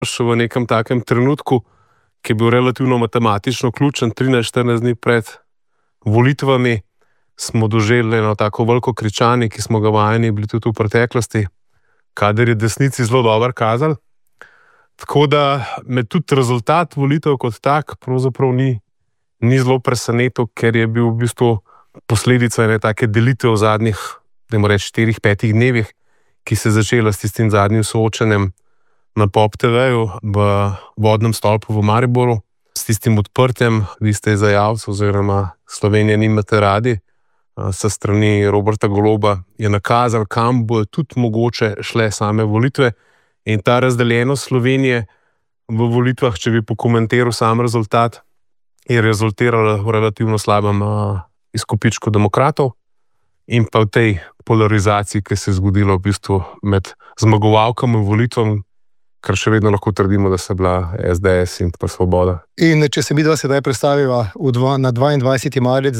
še v nekem takem trenutku, ki je bil relativno matematično ključen, 13-14 dni pred volitvami, smo doživeli eno tako veliko kričanje, ki smo ga vajeni bili tudi v preteklosti, kadar je desnici zelo dobro kazal. Tako da me tudi rezultat volitev kot tak pravzaprav ni zelo presenetil, ker je bil v bistvu posledica ene take delitve v zadnjih, dajmo reči, 4-5 dnevih, ki se je začela s tistim zadnjim soočenjem na Pop TV-ju v vodnem stolpu v Mariboru, s tistim odprtjem liste izdajalcev oziroma Slovenije nimate radi, sa strani Roberta Goloba je nakazal, kam bo tudi mogoče šle same volitve, in ta razdeljenost Slovenije v volitvah, če bi pokomentiral sam rezultat, je rezultirala v relativno slabem izkupičku demokratov in pa v tej polarizaciji, ki se je zgodila v bistvu med zmagovalkami volitvam, kar še vedno lahko trdimo, da se bila SDS in pa Svoboda. In če se midva sedaj predstaviva na 22. marec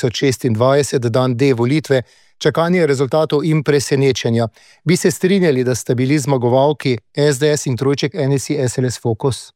2026, dan D volitve, čakanje rezultatov in presenečenja, bi se strinjali, da sta bili zmagovalki SDS in trojček NSI SLS Fokus?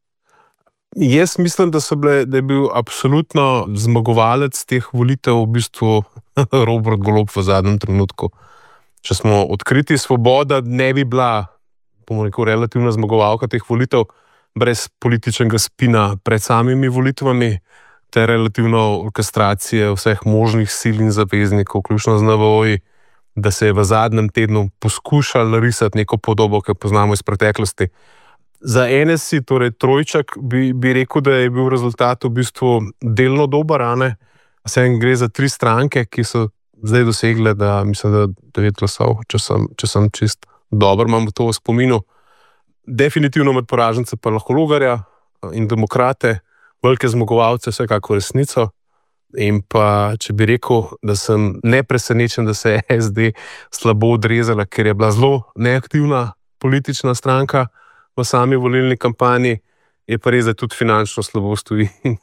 Jaz mislim, da je bil absolutno zmagovalec teh volitev v bistvu Robert Golob v zadnjem trenutku. Če smo odkriti, Svoboda ne bi bila, bomo rekel, relativna zmagovalka teh volitev brez političnega spina pred samimi volitvami, te relativno orkestracije vseh možnih sil in zaveznikov, vključno z NVO-ji, da se je v zadnjem tednu poskušal risati neko podobo, ki jo poznamo iz preteklosti. Za NSI, torej trojček, bi rekel, da je bil rezultat v bistvu delno dober, Vseeno gre za 3 stranke, ki so zdaj dosegle, da mislim, da 9 glasov, če sem čist dobro, imam to v spominu. Definitivno med poražence pa lahko Logarja in demokrate, velike zmagovalce, vsekako Resnico. In pa, če bi rekel, da sem nepresenečen, da se je SD slabo odrezala, ker je bila zelo neaktivna politična stranka v sami volilni kampanji, je pa res, da tudi finančno slabo stoji.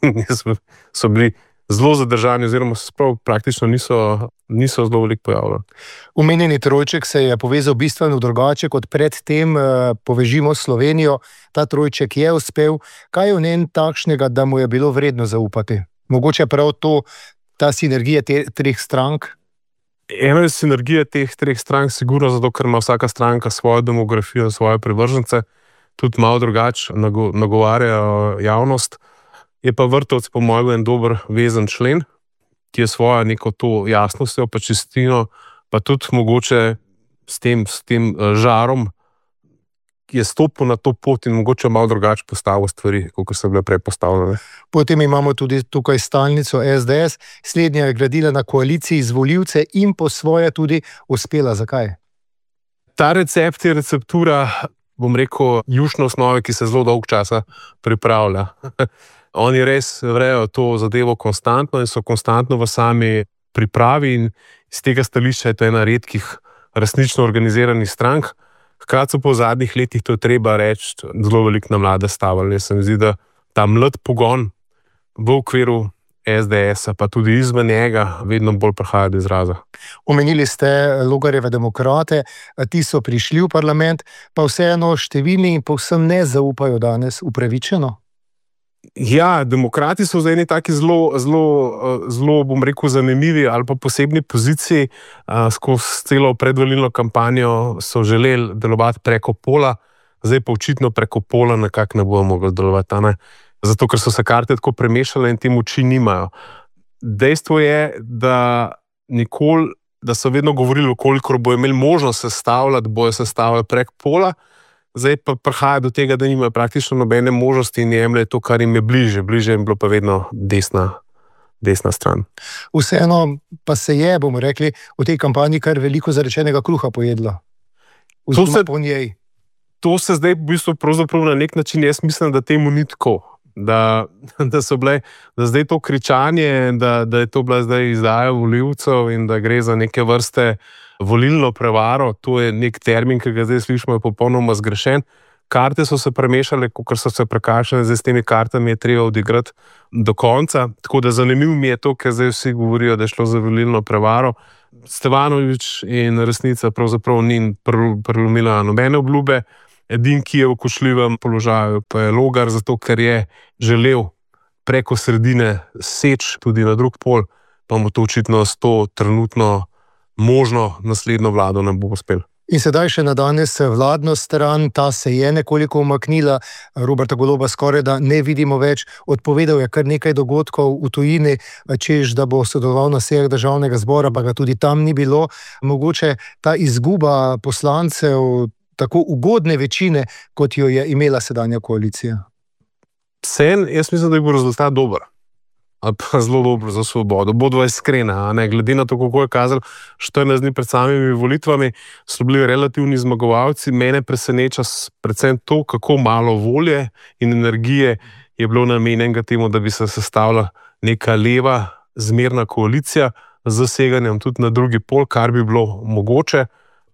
So bili zelo zadržani, oziroma se praktično niso zelo veliko pojavljali. Omenjeni trojček se je povezal bistveno drugače kot predtem, povežimo Slovenijo. Ta trojček je uspel. Kaj je v njem takšnega, da mu je bilo vredno zaupati? Mogoče prav ta sinergija treh strank? Eno je sinergija teh 3 strank, sigurno zato, ker ima vsaka stranka svojo demografijo, svoje privržence, tudi malo drugače nagovarja javnost. Je pa Vrtovec po mojem en dober vezen člen, ki je svojo neko to jasnostjo, pa čistino, pa tudi mogoče s tem žarom, ki je stopil na to pot in mogoče malo drugače postavil stvari, kot so bile prej postavljene. Potem imamo tudi tukaj stalnico SDS. Slednja je gradila na koaliciji z volivce in po svoje tudi uspela. Zakaj? Ta recept je receptura, bom rekel, jušne osnove, ki se zelo dolgo časa pripravlja. Oni res vrejo to zadevo konstantno in so konstantno v sami pripravi in iz tega stališča je to ena redkih resnično organiziranih strank. Hkrati so po zadnjih letih, to je treba reči, zelo veliko na mlade stavili. Se mi zdi, da ta mlad pogon v okviru SDS-a, pa tudi izven njega, vedno bolj prihaja do izraza. Omenili ste Logarjeve demokrate, ti so prišli v parlament, pa vseeno številni in povsem ne zaupajo danes upravičeno? Ja, demokrati so v eni taki zelo, bom rekel, zanimivi ali pa posebni poziciji. Skozi celo predvolilno kampanjo so želeli delovati preko pola, zdaj pa očitno preko pola nekako ne bojo mogli delovati, zato ker so se karte tako premešale in te moči nimajo. Dejstvo je, da so vedno govorili, koliko bojo imeli možnost sestavljati, bojo sestavljali prek pola. Zdaj pa prihaja do tega, da nimajo praktično nobene možnosti in jemljajo to, kar jim je bliže. Bliže jim bilo pa vedno desna stran. Vseeno pa se je, bomo rekli, v tej kampanji kar veliko zarečenega kruha pojedlo. To se zdaj v bistvu pravzaprav na nek način, jaz mislim, da temu ni tako. Da zdaj to kričanje, da je to bila zdaj izdaja volivcev in da gre za neke vrste volilno prevaro, to je nek termin, ki ga zdaj slišimo, je popolnoma zgrešen. Karte so se premešale, kot so se prekašale, zdaj s temi kartami je treba odigrati do konca. Tako da zanimivo mi je to, ker zdaj vsi govorijo, da je šlo za volilno prevaro. Stevanović in Resnica pravzaprav ni prelomila nobene obljube. Edini, ki je v kočljivem položaju, pa je Logar, zato ker je želel preko sredine seč tudi na drug pol, pa mu to očitno s to trenutno možno naslednjo vlado ne bo uspel. In sedaj še na danes vladno stran, ta se je nekoliko umaknila, Roberta Goloba skoraj da ne vidimo več, odpovedal je kar nekaj dogodkov v tujini, češ, da bo sodeloval na sejah državnega zbora, pa ga tudi tam ni bilo. Mogoče ta izguba poslancev tako ugodne večine, kot jo je imela sedanja koalicija. Jaz mislim, da je bil rezultat dober. Ali pa zelo dobro za Svobodo. Bodva iskrena, glede na to, kako je kazalo 14 dni pred samimi volitvami, so bili relativni zmagovalci. Mene preseneča predvsem to, kako malo volje in energije je bilo namenjenega temu, da bi se sestavila neka leva, zmerna koalicija z zaseganjem tudi na drugi pol, kar bi bilo mogoče.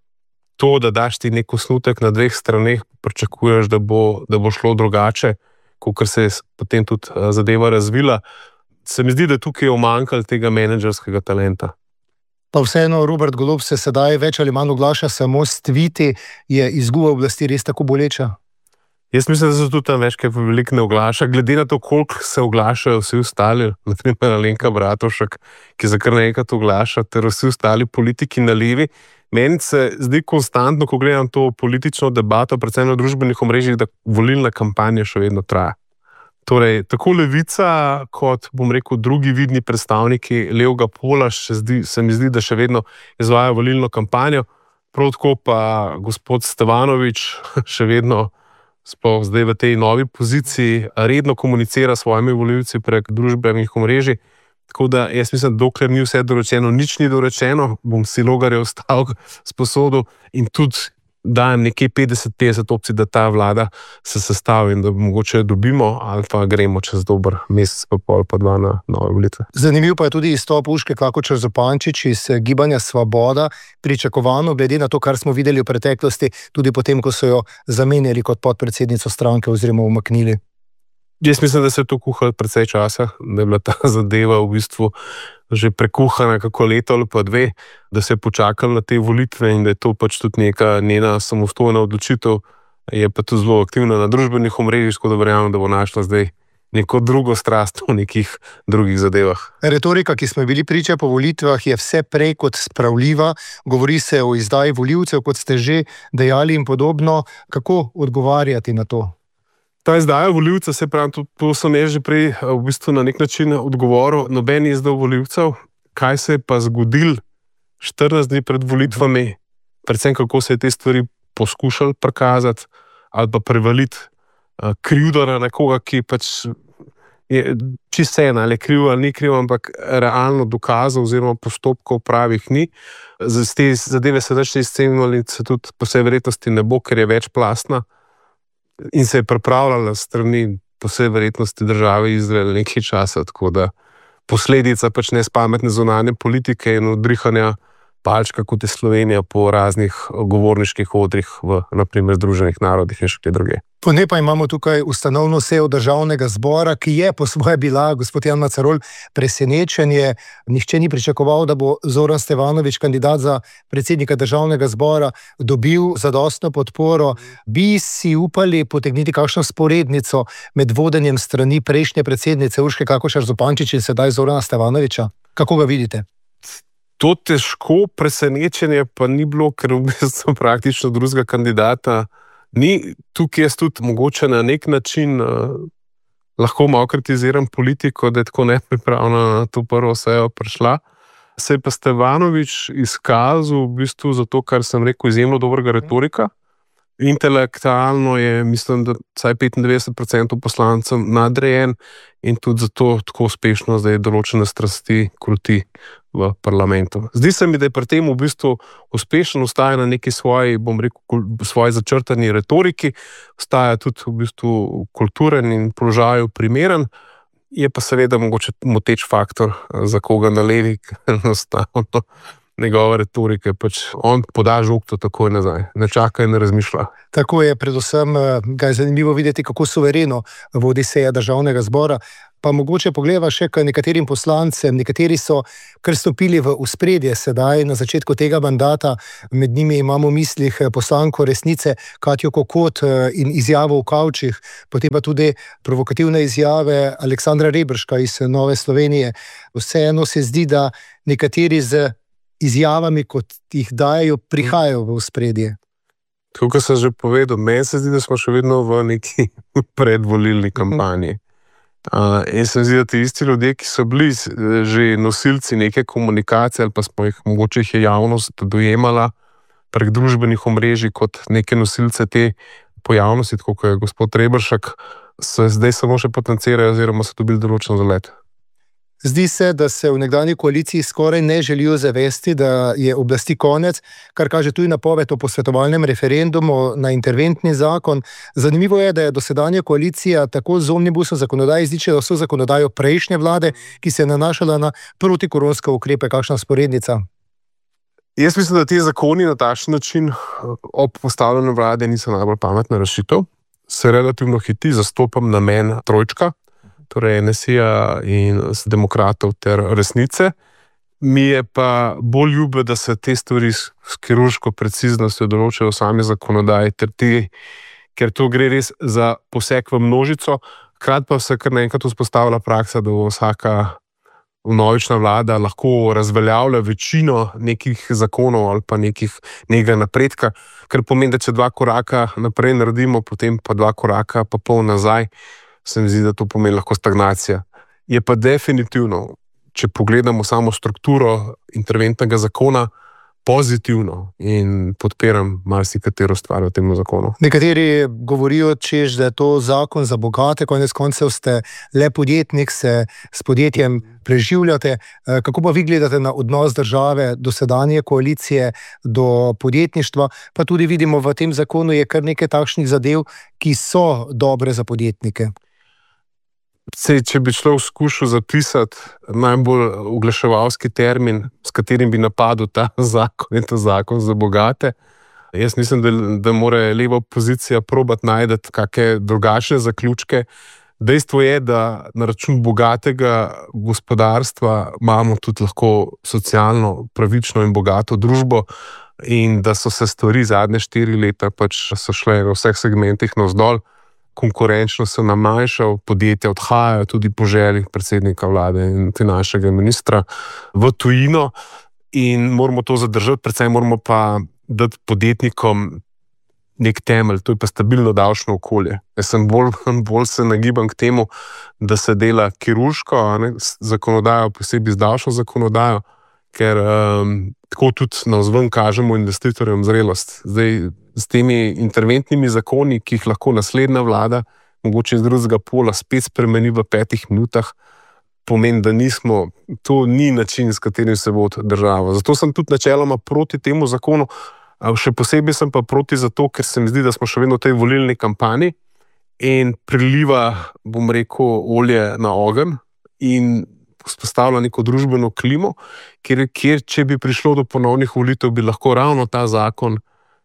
To, da daš ti nek osnutek na dveh straneh, pričakuješ, da bo šlo drugače, kot se je potem tudi zadeva razvila. Se mi zdi, da tukaj je umanjkalo tega menedžerskega talenta. Pa vseeno, Robert Golob se sedaj več ali manj oglaša samo s tviti, je izguba oblasti res tako boleča? Jaz mislim, da se tudi tam več kaj veliko ne oglaša. Glede na to, koliko se oglašajo vsi ostali, naprimer Alenka Bratušek, ki se kar nekaj oglaša, ter vsi ostali politiki na levi, meni se zdi konstantno, ko gledam to politično debato, predvsem na družbenih omrežjih, da volilna kampanja še vedno traja. Torej, tako levica, kot bom rekel, drugi vidni predstavniki levega pola, se mi zdi, da še vedno izvajajo volilno kampanjo. Prav tako pa gospod Stevanović še vedno, sploh zdaj v tej novi poziciji, redno komunicira s svojimi volivci prek družbenih omrežij. Tako da jaz mislim, dokler ni vse dorečeno, nič ni dorečeno, bom si Logarjev stavek sposodil in tudi dajem nekje 50-50 opcij, da ta vlada se sestavi in da mogoče dobimo ali pa gremo čez dober mesec pa pol pa dva na nove volitve. Zanimiv pa je tudi izstop Urške Klakočar Zupančič iz Gibanja Svoboda, pričakovano, glede na to, kar smo videli v preteklosti, tudi potem, ko so jo zamenjali kot podpredsednico stranke oziroma umaknili. Jaz mislim, da se je to kuhalo precej časa, da je bila ta zadeva v bistvu že prekuhana kako leto ali pa dve, da se je počakalo na te volitve in da je to pač tudi neka njena samostojna odločitev. Je pa tudi zelo aktivna na družbenih omrežjih, tako da verjamem, da bo našla zdaj neko drugo strast v nekih drugih zadevah. Retorika, ki smo bili priča po volitvah, je vse prej kot spravljiva. Govori se o izdaji volivcev, kot ste že dejali in podobno. Kako odgovarjati na to? Ta izdaja volivca, se pravi, to sem jaz že prej v bistvu na nek način odgovoril, noben je izdal volivcev. Kaj se je pa zgodil 14 dni pred volitvami, predvsem kako se je te stvari poskušali prikazati ali pa prevaliti krivdo na nekoga, ki pač je čisto ena, ali je kriv ali ni kriv, ampak realno dokazov oziroma postopkov pravih ni. Z te zadeve se več izcenili, se tudi po vsej verjetnosti ne bo, ker je večplastna in se je pripravljala strani po vsej verjetnosti države Izrael nekaj časa, tako da posledica pač nespametne zunanje politike in odrihanja palčka, kot je Slovenija, po raznih govorniških odrih v, naprimer, Združenih narodih in še kje druge. Po njej pa imamo tukaj ustanovno sejo državnega zbora, ki je po svoje bila, gospod Jan Macarol, presenečenje. Nihče ni pričakoval, da bo Zoran Stevanović, kandidat za predsednika državnega zbora, dobil zadostno podporo. Bi si upali potegniti kakšno sporednico med vodenjem strani prejšnje predsednice Urške Klakočar Zupančič in sedaj Zorana Stevanovića? Kako ga vidite? To težko presenečenje pa ni bilo, ker v bistvu praktično drugega kandidata ni. Tukaj jaz tudi mogoče na nek način lahko malo kritiziram politiko, da je tako nepripravljena na to prvo sejo prišla. Se je pa Stevanović izkazal v bistvu za to, kar sem rekel, izjemno dobrega retorika. Intelektualno je, mislim, da vsaj 95% poslancev nadrejen in tudi zato tako uspešno zdaj določene strasti kruti v parlamentu. Zdi se mi, da je pri tem v bistvu uspešen, ostaja na neki svoji, bom rekel, svoji začrtani retoriki, ostaja tudi v bistvu kulturen in položaju primeren, je pa seveda mogoče moteč faktor za koga na levi, enostavno njegove retorike, pač on poda žogto takoj nazaj, ne čaka in ne razmišlja. Tako je, predvsem ga je zanimivo videti, kako suvereno vodi seja državnega zbora. Pa mogoče pogleda še k nekaterim poslancem, nekateri so kar stopili v ospredje sedaj na začetku tega mandata, med njimi imamo v mislih poslanko Resnice Katjo Kokot in izjavo v kavčih, potem pa tudi provokativne izjave Aleksandra Reberška iz Nove Slovenije. Vseeno se zdi, da nekateri z izjavami, kot jih dajo, prihajajo v ospredje. Tako, kot sem že povedal, meni se zdi, da smo še vedno v neki predvolilni kampanji. In se mi zdi, da ti isti ljudje, ki so bili že nosilci neke komunikacije, ali pa smo jih, mogoče jih je javnost dojemala prek družbenih omrežij kot neke nosilce te pojavnosti, tako kot je gospod Reberšek, se zdaj samo še potencirajo oziroma so dobili določen zalet. Zdi se, da se v nekdanji koaliciji skoraj ne želijo zavesti, da je oblasti konec, kar kaže tudi napoved o posvetovalnem referendumu na interventni zakon. Zanimivo je, da je dosedanja koalicija tako z omnibusom zakonodaje izničila vso zakonodajo prejšnje vlade, ki se je nanašala na protikoronske ukrepe. Kakšna sporednica? Jaz mislim, da ti zakoni na takšen način ob postavljanju vlade niso najbolj pametna rešitev. Se relativno hiti, zastopam namen trojčka, torej NSI-ja in demokratov ter Resnice. Mi je pa bolj ljube, da se te stvari s kirurško preciznostjo določajo v sami zakonodaji, ker to gre res za poseg v množico, hkrati pa se kar naenkrat vzpostavlja praksa, da vsaka vnovična vlada lahko razveljavlja večino nekih zakonov ali pa nekega napredka, kar pomeni, da če 2 koraka naprej naredimo, potem pa 2 koraka pa pol nazaj, se mi zdi, da to pomeni lahko stagnacija. Je pa definitivno, če pogledamo samo strukturo interventnega zakona, pozitivno in podpiram marsikatero stvar v tem zakonu. Nekateri govorijo, češ, da je to zakon za bogate, konec koncev ste le podjetnik, se s podjetjem preživljate. Kako pa vi gledate na odnos države do sedanje koalicije, do podjetništva, pa tudi vidimo v tem zakonu je kar nekaj takšnih zadev, ki so dobre za podjetnike. Če bi človek skušal zapisati najbolj oglaševalski termin, s katerim bi napadel ta zakon, je to zakon za bogate, jaz mislim, da mora leva opozicija probati najti kakšne drugačne zaključke. Dejstvo je, da na račun bogatega gospodarstva imamo tudi lahko socialno, pravično in bogato družbo in da so se stvari zadnje 4 leta pač so šle v vseh segmentih navzdol. Konkurenčnost se nam manjša, podjetja odhajajo tudi po željih predsednika vlade in finančnega ministra v tujino in moramo to zadržati, predvsem moramo pa dati podjetnikom nek temelj, to je pa stabilno davčno okolje. Jaz sem bolj se nagibam k temu, da se dela kirurško, zakonodajo, posebej z davčno zakonodajo, ker tako tudi navzven kažemo investitorjem zrelost. Zdaj, s temi interventnimi zakoni, ki jih lahko naslednja vlada, mogoče iz drugega pola, spet spremeni v 5 minutah, pomeni, da to ni način, s katerim se vodi država. Zato sem tudi načeloma proti temu zakonu, še posebej sem pa proti zato, ker se mi zdi, da smo še vedno v tej volilni kampanji in priliva, bom rekel, olje na ogenj in vzpostavlja neko družbeno klimo, kjer če bi prišlo do ponovnih volitev, bi lahko ravno ta zakon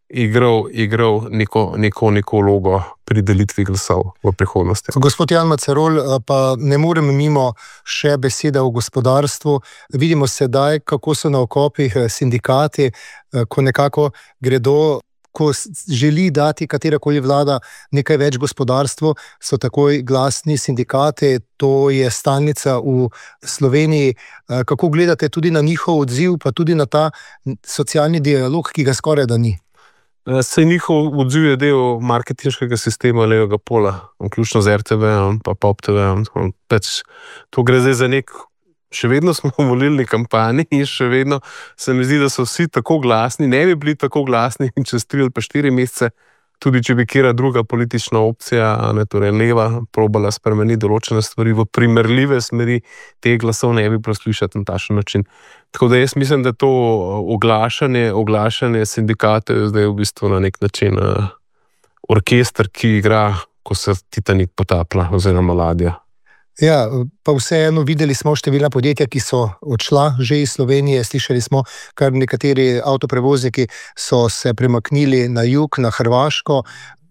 igral neko vlogo pri delitvi glasov v prihodnosti. Gospod Jan Macerol, pa ne morem mimo še besede o gospodarstvu. Vidimo sedaj, kako so na okopih sindikati, ko nekako gredo, ko želi dati katerakoli vlada nekaj več gospodarstvu, so takoj glasni sindikati, to je stalnica v Sloveniji. Kako gledate tudi na njihov odziv, pa tudi na ta socialni dialog, ki ga skoraj da ni? Se njihov odziv je del marketinškega sistema levega pola, vključno z RTV-om, pa Pop TV-om. To gre zdaj za še vedno smo v volilni kampanji in še vedno se mi zdi, da so vsi tako glasni, ne bi bili tako glasni in čez 3 ali pa 4 mesece, tudi če bi kjera druga politična opcija, torej leva, probala spremeniti določene stvari v primerljive smeri, te glasov ne bi proslišati na takšen način. Tako da jaz mislim, da to oglašanje sindikate je zdaj v bistvu na nek način orkester, ki igra, ko se Titanik potaplja oziroma ladja. Ja, pa vseeno videli smo številna podjetja, ki so odšla že iz Slovenije. Slišali smo, kar nekateri avtoprevozniki so se premaknili na jug, na Hrvaško.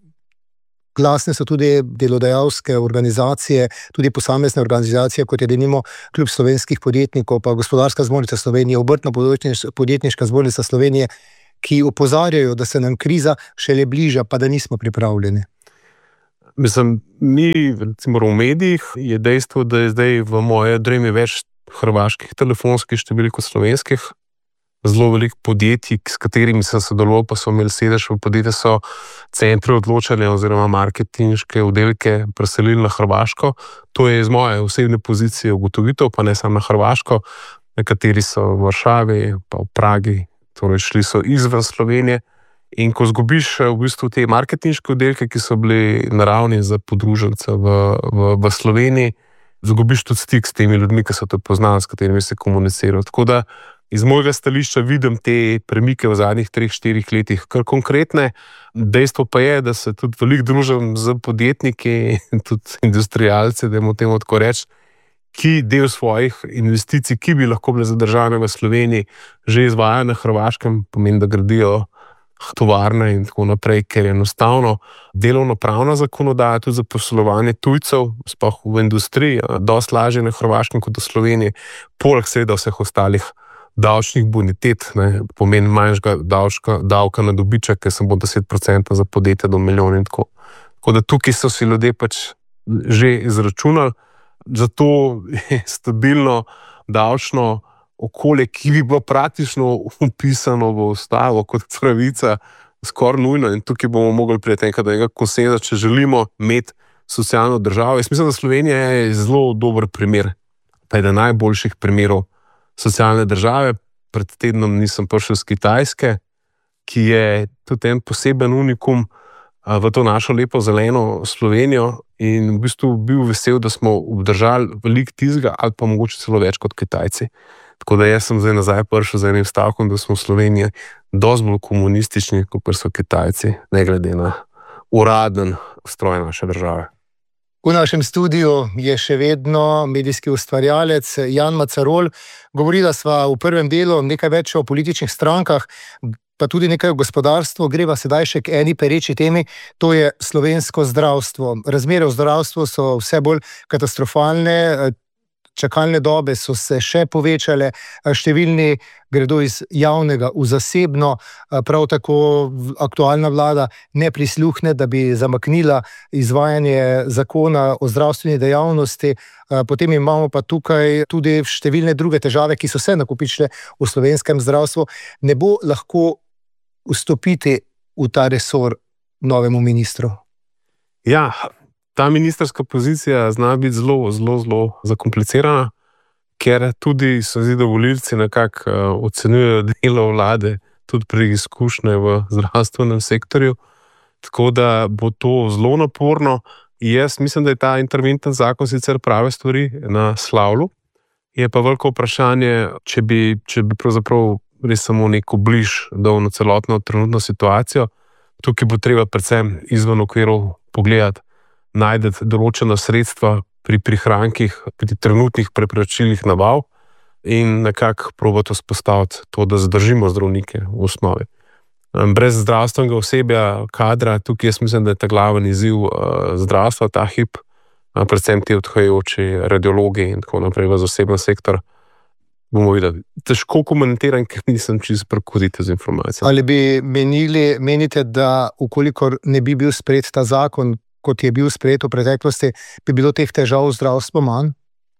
Glasne so tudi delodajalske organizacije, tudi posamezne organizacije, kot je denimo Klub slovenskih podjetnikov, pa Gospodarska zbornica Slovenije, Obrtno-podjetniška zbornica Slovenije, ki opozarjajo, da se nam kriza šele bliža, pa da nismo pripravljeni. Mislim, mi, recimo v medijih, je dejstvo, da je zdaj v moje dremi več hrvaških telefonskih številk kot slovenskih. Zelo veliko podjetij, s katerimi sem sodeloval, pa so imeli sedež v podjetju, so centri odločanja oziroma marketinške oddelke preselili na Hrvaško. To je iz moje osebne pozicije ugotovitev, pa ne samo na Hrvaško. Nekateri so v Varšavi, pa v Pragi, torej šli so izven Slovenije. In ko zgubiš v bistvu te marketinške oddelke, ki so bili naravni za podružence v Sloveniji, zgubiš tudi stik s temi ljudmi, ki so te poznali, s katerimi se komunicirajo. Tako da iz mojega stališča vidim te premike v zadnjih 3-4 letih kar konkretne. Dejstvo pa je, da se tudi veliko družim z podjetniki, tudi industrialci, da temu tako reči, ki del svojih investicij, ki bi lahko bile zadržane v Sloveniji, že izvajajo na Hrvaškem, pomeni, da gradijo tovarne in tako naprej, ker je enostavno delovno-pravna zakonodaja tudi za poslovanje tujcev, sploh v industriji, dosti lažje na Hrvaškem kot v Sloveniji, poleg seveda vseh ostalih davčnih bonitet, pomeni manjšega davka na dobiček, ker sem bo 10% za podjetje do milijon in tako. Tako da tukaj so si ljudje pač že izračunali, zato je stabilno davčno okolje, ki bi bilo praktično upisano v ustavo kot pravica, skoraj nujno, in tukaj bomo mogli priti enkrat do enega konsenza, če želimo imeti socialno državo. Jaz mislim, da Slovenija je zelo dober primer, pa je najboljših primerov socialne države. Pred tednom nisem prišel z Kitajske, ki je tudi en poseben unikum v to našo lepo zeleno Slovenijo, in v bistvu bil vesel, da smo obdržali veliko tizga ali pa mogoče celo več kot Kitajci. Tako da jaz sem zdaj nazaj prišel z enim stavkom, da smo v Sloveniji dosti bolj komunistični, kot so Kitajci, ne glede na uraden ustroj naše države. V našem studiu je še vedno medijski ustvarjalec Jan Macarol. Govorila sva v prvem delu nekaj več o političnih strankah, pa tudi nekaj o gospodarstvu. Greva sedaj še k eni pereči temi, to je slovensko zdravstvo. Razmere v zdravstvu so vse bolj katastrofalne, čakalne dobe so se še povečale, številni gredo iz javnega v zasebno, prav tako aktualna vlada ne prisluhne, da bi zamaknila izvajanje zakona o zdravstveni dejavnosti. Potem imamo pa tukaj tudi številne druge težave, ki so se nakopičile v slovenskem zdravstvu. Ne bo lahko vstopiti v ta resor novemu ministru? Ja, ta ministrska pozicija zna biti zelo zakomplicirana, ker tudi se zdi, da volivci nekako ocenjujejo delo vlade tudi pri izkušnje v zdravstvenem sektorju, tako da bo to zelo naporno. Jaz mislim, da je ta interventni zakon sicer prave stvari naslavljal, je pa veliko vprašanje, če bi pravzaprav res samo neko bliž dal na celotno trenutno situacijo. Tukaj bo treba predvsem izven okvirov pogledati, najti določena sredstva pri prihrankih, pri trenutnih preprečilnih nabav in nekako probati vzpostaviti to, da zadržimo zdravnike v osnovi. Brez zdravstvenega osebja, kadra, tukaj jaz mislim, da je ta glaven izziv zdravstva, ta hip, predvsem ti odhajajoči radiologi in tako naprej v zasebni sektor. Bomo videli. Težko komentiram, ker nisem čisto prekodite z informacijami. Ali bi menite, da ukolikor ne bi bil sprejet ta zakon, kot je bil sprejet v preteklosti, bi bilo teh težav v zdravstvu manj?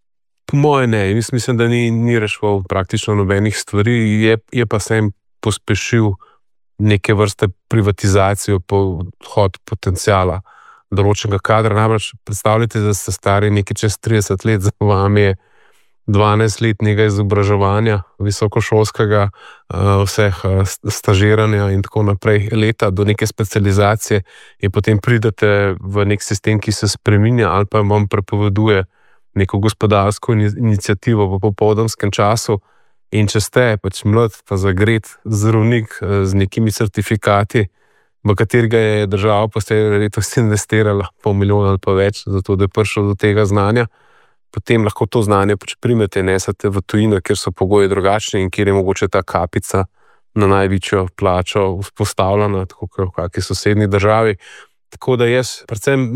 Po moje ne. Mislim, da ni reševal praktično nobenih stvari, je pa sem pospešil neke vrste privatizacijo, odhod potencijala določenega kadra. Namreč predstavljate, da ste stari nekaj čez 30 let, za vami je 12-letnega izobraževanja, visokošolskega, vseh stažiranja in tako naprej leta do neke specializacije in potem pridete v nek sistem, ki se spreminja ali pa vam prepoveduje neko gospodarsko inicijativo v popoldanskem času, in če ste pač mlad, pa zagret zdravnik z nekimi certifikati, v katerega je država poslej letos investirala $500,000 ali pa več, zato da je prišel do tega znanja, potem lahko to znanje pač primete in nesete v tujino, kjer so pogoji drugačni in kjer je mogoče ta kapica na največjo plačo vzpostavljena, tako kot v kakšni sosednji državi. Tako da predvsem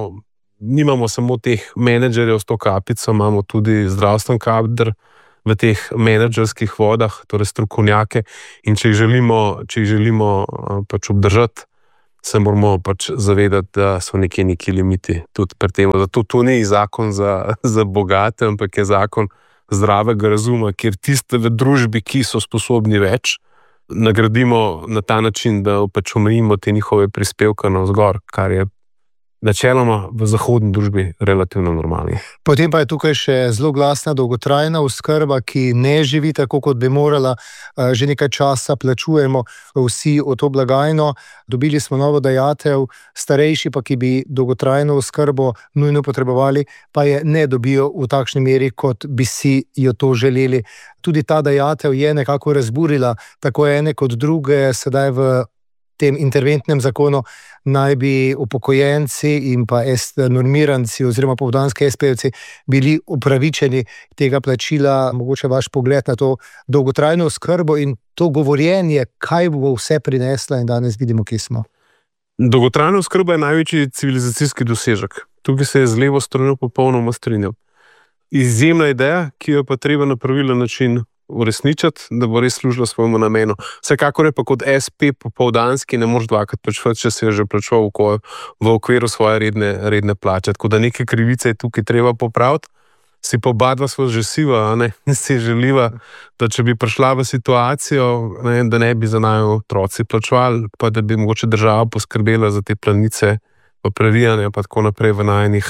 nimamo samo teh menedžerjev s to kapico, imamo tudi zdravstven kader v teh menedžerskih vodah, torej strokovnjake, in če jih želimo pač obdržati, se moramo pač zavedati, da so neki limiti tudi pri tem. Zato to ni zakon za bogate, ampak je zakon zdravega razuma, kjer tiste v družbi, ki so sposobni več, nagradimo na ta način, da pač omejimo te njihove prispevke navzgor, kar je načeloma v zahodni družbi relativno normalno. Potem pa je tukaj še zelo glasna dolgotrajna oskrba, ki ne živi tako, kot bi morala. Že nekaj časa plačujemo vsi v to blagajno. Dobili smo novo dajatev, starejši pa, ki bi dolgotrajno oskrbo nujno potrebovali, pa je ne dobijo v takšni meri, kot bi si jo to želeli. Tudi ta dajatev je nekako razburila tako ene kot druge. Sedaj v tem interventnem zakonu naj bi upokojenci in pa normiranci oziroma popoldanski espejevci bili upravičeni tega plačila. Mogoče vaš pogled na to dolgotrajno oskrbo in to govorjenje, kaj bo vse prinesla, in danes vidimo, kje smo. Dolgotrajna oskrba je največji civilizacijski dosežek. Tukaj se je z levo stranjo popolnoma strinjal. Izjemna ideja, ki jo pa treba na pravilen način uresničiti, da bo res služila svojemu namenu. Vsekakor je pa kot SP popoldanski ne moreš dvakrat plačevati, če se je že plačeval v okviru svoje redne plače. Tako da neke krivice je tukaj treba popraviti. Si pa oba sva že siva, si želiva, da če bi prišla v situacijo, da ne bi za naju otroci plačevali, pa da bi mogoče država poskrbela za te planice, pa previjanje, pa tako naprej v najnih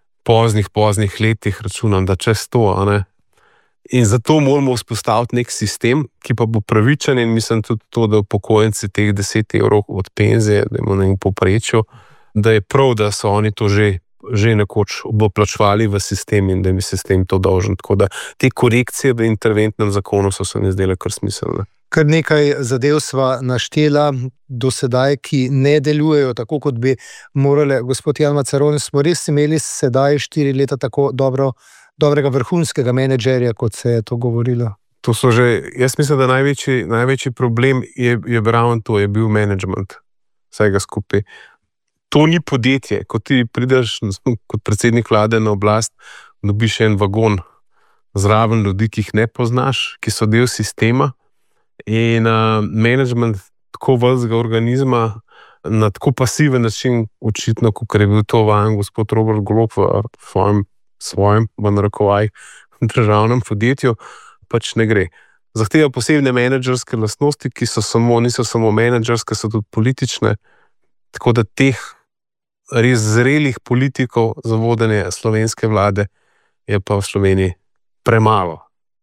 poznih letih, računam, da čez to, In zato moramo vzpostaviti nek sistem, ki pa bo pravičen, in mislim tudi to, da upokojenci teh 10 evrov od penzije, da imamo na povprečju, da je prav, da so oni to že nekoč oplačevali v sistem in da mi sistem to dolžen. Tako da te korekcije v interventnem zakonu so se mi zdele kar smiselne. Kar nekaj zadev sva naštela do sedaj, ki ne delujejo tako, kot bi morale. Gospod Jan Macaron, smo res imeli sedaj 4 leta tako dobrega vrhunskega menedžerja, kot se je to govorilo? To so jaz mislim, da največji problem je ravno to, je bil management vsega skupaj. To ni podjetje, ko ti prideš kot predsednik vlade na oblast, dobiš en vagon zraven ljudi, ki jih ne poznaš, ki so del sistema, in management tako velikega organizma na tako pasiven način, očitno, kot je bil to vajen gospod Robert Golob v svojem v narekovajih državnem podjetju, pač ne gre. Zahteva posebne menedžerske lastnosti, ki niso samo menedžerske, so tudi politične, tako da teh res zrelih politikov za vodenje slovenske vlade je pa v Sloveniji premalo.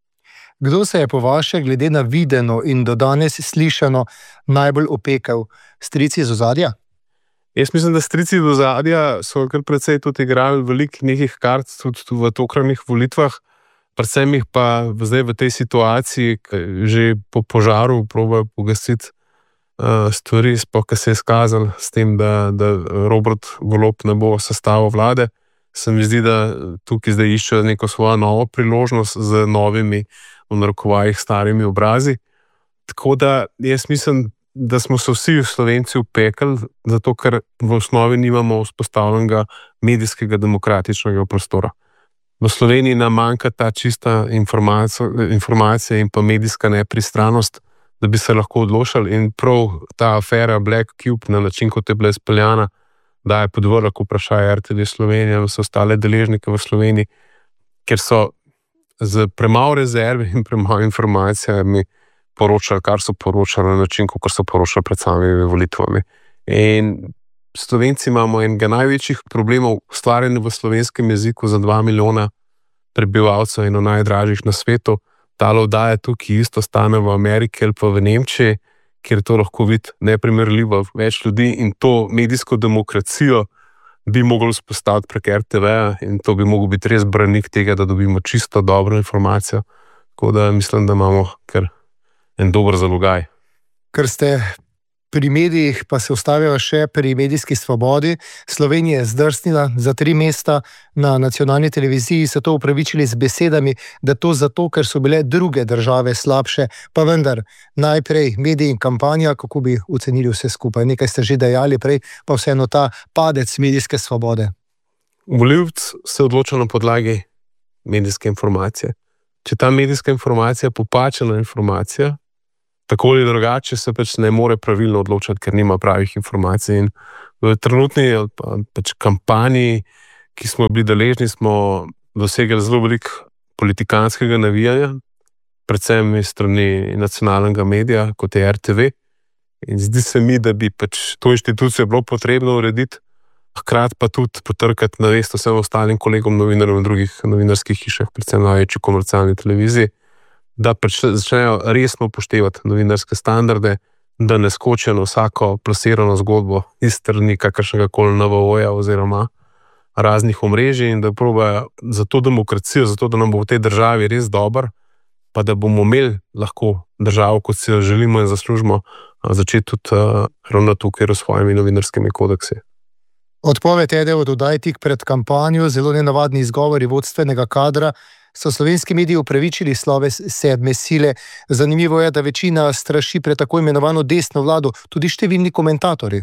Kdo se je po vaše, glede na videno in do danes slišano, najbolj opekel? Strici iz ozadja? Jaz mislim, da strici iz ozadja so kar precej tudi igrali veliko nekih kart tudi v tokratnih volitvah, predvsem jih pa zdaj v tej situaciji, že po požaru probajo pogasiti stvari, sploh ko se je izkazalo s tem, da Robert Golob ne bo sestavil vlade. Se mi zdi, da tukaj zdaj iščejo neko svojo novo priložnost z novimi, v narekovajih, starimi obrazi. Tako da jaz mislim, da smo se vsi Slovenci upekli, zato ker v osnovi nimamo vzpostavljenega medijskega demokratičnega prostora. V Sloveniji nam manjka ta čista informacija in pa medijska nepristranost, da bi se lahko odločali, in prav ta afera Black Cube na način, kot je bila izpeljana, da je podvrg vprašaj RTV Slovenija in vse ostale deležnike v Sloveniji, ker so z premalo rezerve in premalo informacijami poročali, kar so poročali na način, kot so poročali pred samimi volitvami. In Slovenci imamo enega največjih problemov ustvarjanja v slovenskem jeziku za 2 milijona prebivalcev, eno najdražjih na svetu. Tale oddaja tukaj isto stane v Ameriki ali pa v Nemčiji, kjer to lahko vidi neprimerljivo več ljudi, in to medijsko demokracijo bi mogli vzpostaviti prek RTV-ja, in to bi mogel biti res branik tega, da dobimo čisto dobro informacijo. Tako da mislim, da imamo kar en dober zalogaj. Ker ste pri medijih pa se ustavljajo še pri medijski svobodi. Slovenija je zdrsnila za 3 mesta, na nacionalni televiziji so to upravičili z besedami, da to zato, ker so bile druge države slabše, pa vendar najprej mediji in kampanja, kako bi ocenili vse skupaj. Nekaj ste že dejali prej, pa vseeno ta padec medijske svobode. Volivec se odloča na podlagi medijske informacije. Če ta medijska informacija je popačena informacija, tako ali drugače se pač ne more pravilno odločati, ker nima pravih informacij. In v trenutni pač kampanji, ki smo bili deležni, smo dosegli zelo veliko politikanskega navijanja, predvsem iz strani nacionalnega medija, kot je RTV. In zdi se mi, da bi pač to inštitucijo bilo potrebno urediti, hkrati pa tudi potrkati na vest vsem ostalim kolegom novinarjem v drugih novinarskih hišah, predvsem na največji komercialni televiziji, da pač začnejo resno upoštevati novinarske standarde, da ne skočijo na vsako plasirano zgodbo iz strani kakršnega koli NVO-ja oziroma raznih omrežij in da probajo za to demokracijo, za to, da nam bo v tej državi res dober, pa da bomo imeli lahko državo, kot si jo želimo in zaslužimo, začeti tudi ravno tukaj s svojimi novinarskimi kodeksi. Odpoved ene od oddaj tik pred kampanjo, zelo nenavadni izgovori vodstvenega kadra, so slovenski mediji upravičili sloves 7. sile. Zanimivo je, da večina straši pred tako imenovano desno vlado, tudi številni komentatorji.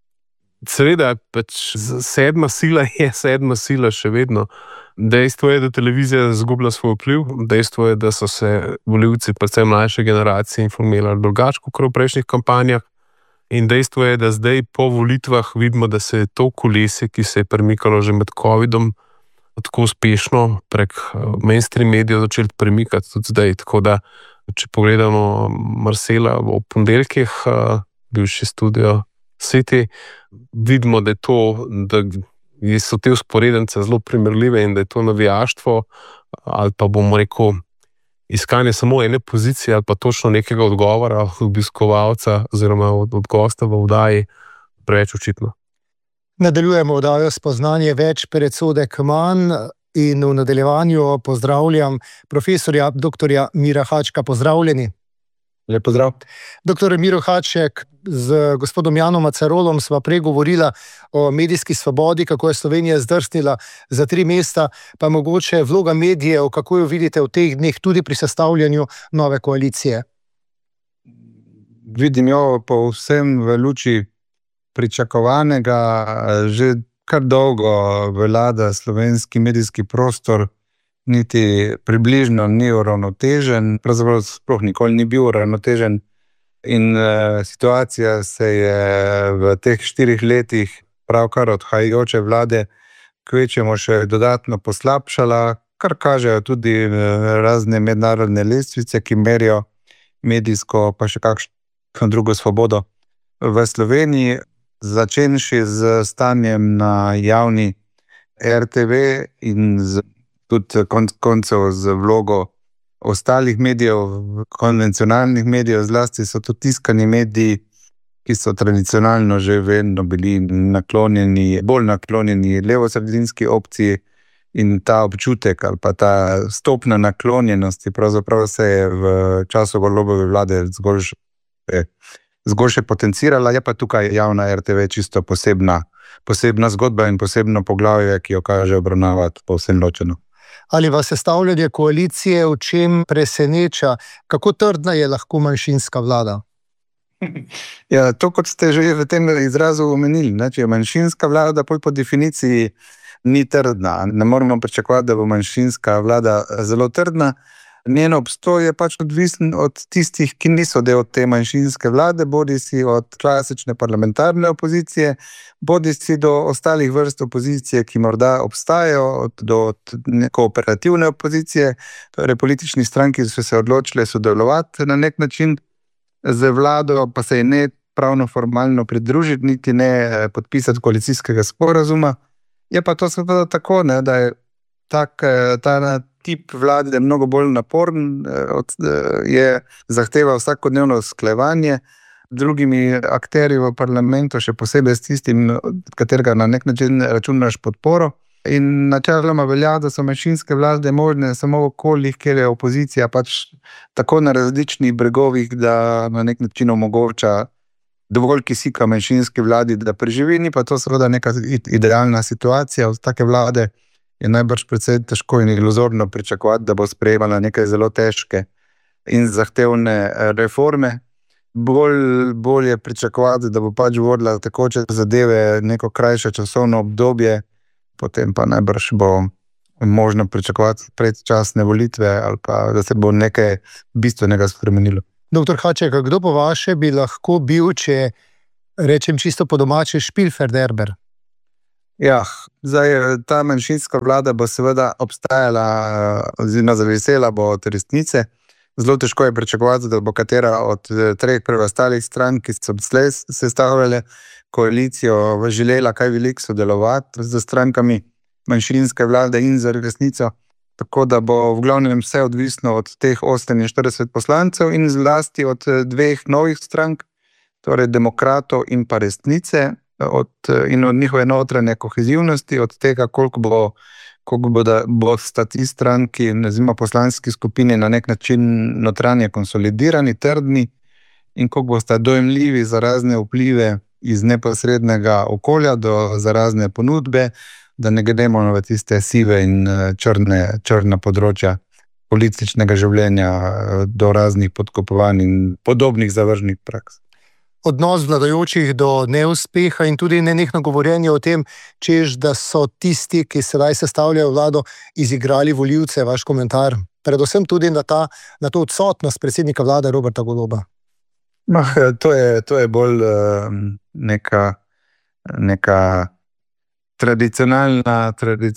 Seveda, pač 7. sila je 7. sila še vedno. Dejstvo je, da televizija izgublja svoj vpliv, dejstvo je, da so se volivci, predvsem mlajše generacije, informirali drugače kot v prejšnjih kampanjah. In dejstvo je, da zdaj po volitvah vidimo, da se je to kolesje, ki se je premikalo že med covidom, tako uspešno prek mainstream medijev začelo premikati tudi zdaj. Tako da, če pogledamo Marcela v ponedeljkih, bivši Studio City, vidimo, da je to, da so te vzporednice zelo primerljive in da je to navijaštvo ali pa bomo rekel iskanje samo ene pozicije ali pa točno nekega odgovora obiskovalca oziroma od gosta v oddaji preveč očitno. Nadaljujemo oddajo Spoznanje več, predsodek manj in v nadaljevanju pozdravljam profesorja dr. Mira Hačka. Pozdravljeni. Lep pozdrav. Doktor Miro Haček, z gospodom Janom Macarolom sva prej govorila o medijski svobodi, kako je Slovenija zdrsnila za 3 mesta, pa mogoče vloga medijev, kako jo vidite v teh dneh tudi pri sestavljanju nove koalicije? Vidim jo povsem v luči pričakovanega, že kar dolgo vlada slovenski medijski prostor, niti približno ni uravnotežen, pravzaprav sploh nikoli ni bil uravnotežen in situacija se je v teh 4 letih pravkar odhajajoče vlade kvečjemu še dodatno poslabšala, kar kažejo tudi razne mednarodne lestvice, ki merijo medijsko pa še kakšno drugo svobodo v Sloveniji, začenši z stanjem na javni RTV in tudi koncev z vlogo ostalih medijev, konvencionalnih medijev, zlasti so to tiskani mediji, ki so tradicionalno že vedno bili bolj naklonjeni levosredinski opciji in ta občutek ali pa ta stopna naklonjenosti pravzaprav se je v času Golobove vlade zgolj še potencirala, je pa tukaj javna RTV čisto posebna zgodba in posebno poglavje, ki jo kaže obravnavati povsem ločeno. Ali vas sestavljanje koalicije v čem preseneča? Kako trdna je lahko manjšinska vlada? Ja, to kot ste že v tem izrazu omenili, če je manjšinska vlada, po definiciji ni trdna. Ne moramo pričakovati, da bo manjšinska vlada zelo trdna. Njen obstoj je pač odvisen od tistih, ki niso del te manjšinske vlade, bodisi od klasične parlamentarne opozicije, bodisi do ostalih vrst opozicije, ki morda obstajajo, do kooperativne opozicije, torej politični stranki so se odločile sodelovati na nek način z vlado, pa se je ne pravno formalno pridružiti, niti ne podpisati koalicijskega sporazuma. Je pa to seveda tako, da je ta tip vlade mnogo bolj naporen, zahteva vsakodnevno usklajevanje drugimi akterji v parlamentu, še posebej s tistim, katerega na nek način računaš podporo. In načeloma velja, da so manjšinske vlade možne samo v okoljih, kjer je opozicija pač tako na različnih bregovih, da na nek način omogoča dovolj kisika manjšinski vladi, da preživi, ni pa to seveda neka idealna situacija. Od take vlade je najbrž precej težko in iluzorno pričakovati, da bo sprejemala neke zelo težke in zahtevne reforme. Bolj je pričakovati, da bo pač vodila tekoče zadeve neko krajše časovno obdobje, potem pa najbrž bo možno pričakovati predčasne volitve ali pa da se bo nekaj bistvenega spremenilo. Doktor Haček, kdo po vaše bi lahko bil, če rečem čisto po domače, Špilferderber? Ja, zdaj ta manjšinska vlada bo seveda obstajala oziroma zavesela bo od resnice. Zelo težko je pričakovati, da bo katera od treh preostalih strank, ki so slej sestavljale koalicijo, želela kaj veliko sodelovati z strankami manjšinske vlade in za resnico. Tako da bo v glavnem vse odvisno od teh 48 poslancev in zlasti od dveh novih strank, torej demokratov in pa resnice, in od njihove notranje kohezivnosti, od tega, koliko bo sta ti stranki, nazivamo poslanski skupini, na nek način notranje konsolidirani, trdni in koliko bosta dojemljivi za razne vplive iz neposrednega okolja za razne ponudbe, da ne gremo v tiste sive in črna področja političnega življenja do raznih podkupovanj in podobnih zavržnih praks. Odnos vladajočih do neuspeha in tudi nenehno govorjenje o tem, češ, da so tisti, ki sedaj sestavljajo vlado, izigrali volivce, vaš komentar. Predvsem tudi na to odsotnost predsednika vlade Roberta Goloba. To je bolj neka tradicionalna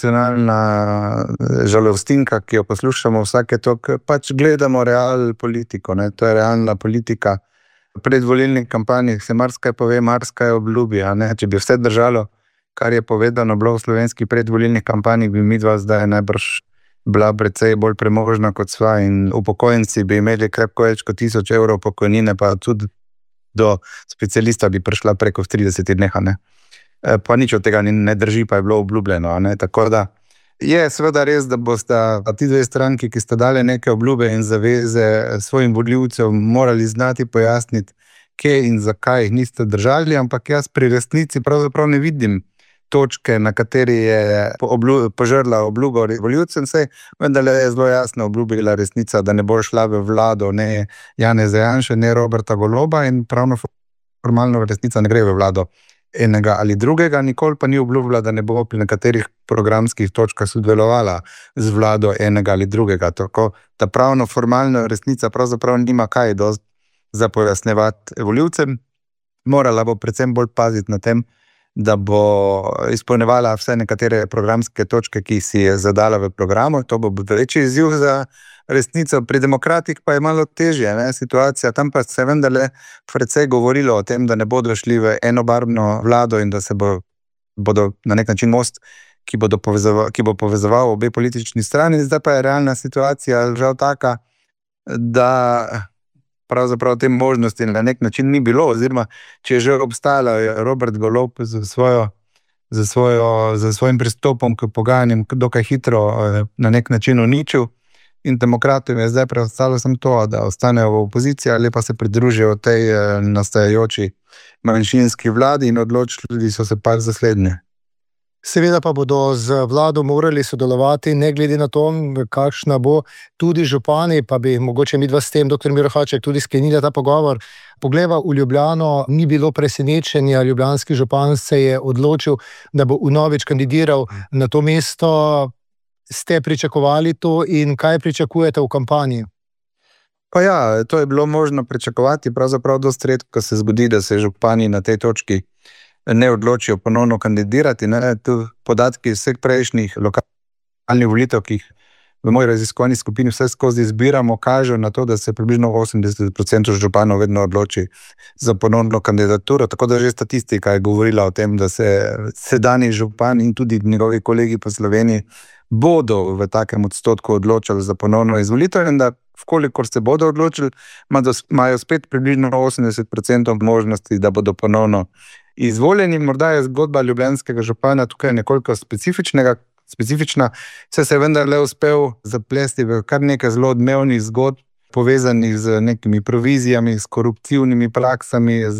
žalostinka, ki jo poslušamo vsake toliko. Pač gledamo real politiko, ne? To je realna politika. V predvolilni kampanji se marsikaj pove, marsikaj obljubi. Če bi vse držalo, kar je povedano bilo v slovenski predvolilni kampanji, bi midva zdaj najbrž bila precej bolj premožna kot sva in upokojenci bi imeli krepko več kot 1000 evrov pokojnine, pa tudi do specialista bi prišla preko 30 dneh. Pa nič od tega ne drži, pa je bilo obljubljeno. Tako da je seveda res, da bosta ti dve stranki, ki sta dali neke obljube in zaveze svojim volivcem, morali znati pojasniti, kje in zakaj jih niste držali, ampak jaz pri resnici pravzaprav ne vidim točke, na kateri je požrla obljubo volivcem, vendar je zelo jasno obljubila resnica, da ne bo šla v vlado ne Janeza Janše, ne Roberta Goloba in pravno formalno resnica ne gre v vlado enega ali drugega, nikoli pa ni obljubila, da ne bo pri nekaterih programskih točkah sodelovala z vlado enega ali drugega. Tako ta pravno formalna resnica pravzaprav nima kaj dosti za pojasnevati volivcem. Morala bo predvsem bolj paziti na tem, da bo izpolnjevala vse nekatere programske točke, ki si je zadala v programu. To bo večji izziv za resnico. Pri demokratih pa je malo težje situacija. Tam pa se vendarle precej govorilo o tem, da ne bodo šli v enobarvno vlado in da se bodo na nek način most, ki bo povezoval obe politični strani. Zdaj pa je realna situacija žal taka, da pravzaprav te možnosti na nek način ni bilo, oziroma če je že obstajala, je Robert Golob z svojim pristopom k pogajanjem dokaj hitro na nek način uničil. In demokratom je zdaj preostalo samo to, da ostanejo v opoziciji ali pa se pridružijo tej nastajajoči manjšinski vladi in odločili so se pač za slednje. Seveda pa bodo z vlado morali sodelovati, ne glede na to, kakšna bo, tudi župani, pa bi mogoče midva s tem, doktor Miro Haček, tudi sklenila ta pogovor. Pogleva v Ljubljano, ni bilo presenečenja, ljubljanski župan se je odločil, da bo vnovič kandidiral na to mesto. Ste pričakovali to in kaj pričakujete v kampanji? Pa ja, to je bilo možno pričakovati, pravzaprav dosti redko se zgodi, da se župani na tej točki ne odločijo ponovno kandidirati. Tu podatki vseh prejšnjih lokalnih volitev, ki jih v moji raziskovalni skupini vse skozi zbiramo, kažejo na to, da se približno 80% županov vedno odloči za ponovno kandidaturo. Tako da že statistika je govorila o tem, da se sedanji župan in tudi njegovi kolegi po Sloveniji bodo v takem odstotku odločili za ponovno izvolitev in da vkolikor se bodo odločili, imajo spet približno 80% možnosti, da bodo ponovno izvoljeni. Morda je zgodba ljubljanskega župana tukaj nekoliko specifična, saj se je vendarle uspel zaplesti v kar nekaj zelo odmevnih zgodb, povezanih z nekimi provizijami, s koruptivnimi praksami, z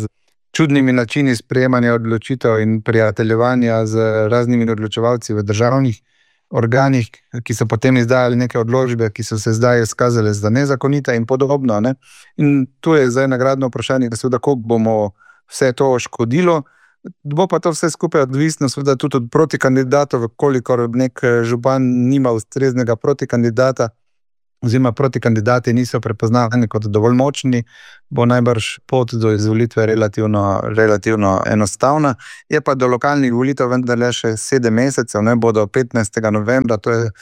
čudnimi načini sprejemanja odločitev in prijateljevanja z raznimi odločevalci v državnih organih, ki so potem izdajali neke odločbe, ki so se zdaj izkazale za nezakonite in podobno. Ne? In tu je zdaj nagradno vprašanje, seveda, koliko bomo vse to škodilo. Bo pa to vse skupaj odvisno seveda tudi od protikandidatov, kolikor nek župan nima ustreznega protikandidata, oziroma protikandidati niso prepoznavani kot dovolj močni, bo najbrž pot do izvolitve relativno enostavna. Je pa do lokalnih volitev vendarle še 7 mesecev, ne, bodo 15. novembra, to je